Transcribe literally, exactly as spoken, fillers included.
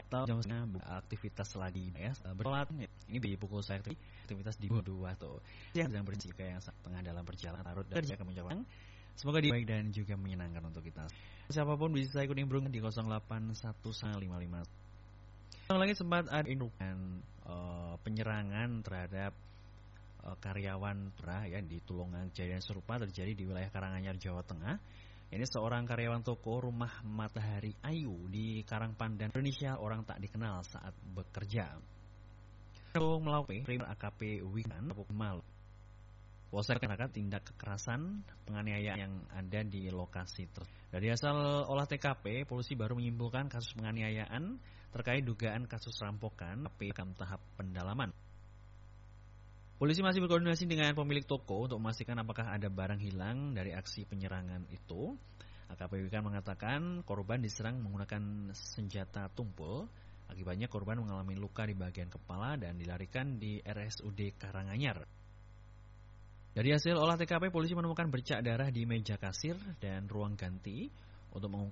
atau jam setengah aktivitas lagi ya berlat ini di pukul saya aktivitas di dua tuh yang sedang berhenti juga yang tengah dalam perjalanan tarut dan akan mencoba. Semoga dia baik dan juga menyenangkan untuk kita. Siapapun bisa ikut nimbrung di nol delapan satu lima lima. Lagi sempat ada indukan uh, penyerangan terhadap uh, karyawan pernah ya di Tulungagung. Kejadian serupa terjadi di wilayah Karanganyar, Jawa Tengah. Ini seorang karyawan toko Rumah Matahari Ayu di Karangpandan, Indonesia, orang tak dikenal saat bekerja. Melakukan A K P Wikan Mal. Polsek akan tindak kekerasan penganiayaan yang ada di lokasi tersebut. Dari hasil olah T K P, polisi baru menyimpulkan kasus penganiayaan terkait dugaan kasus rampokan P dalam tahap pendalaman. Polisi masih berkoordinasi dengan pemilik toko untuk memastikan apakah ada barang hilang dari aksi penyerangan itu. A K P Wikan mengatakan korban diserang menggunakan senjata tumpul. Akibatnya korban mengalami luka di bagian kepala dan dilarikan di R S U D Karanganyar. Dari hasil olah T K P, polisi menemukan bercak darah di meja kasir dan ruang ganti untuk